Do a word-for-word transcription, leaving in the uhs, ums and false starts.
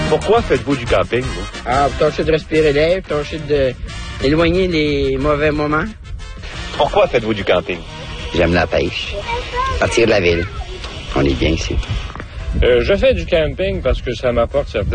Pourquoi faites-vous du camping, vous? Ah, pour tâcher de respirer l'air, pour tâcher de éloigner les mauvais moments. Pourquoi faites-vous du camping? J'aime la pêche. Partir de la ville. On est bien ici. Euh, je fais du camping parce que ça m'apporte certaines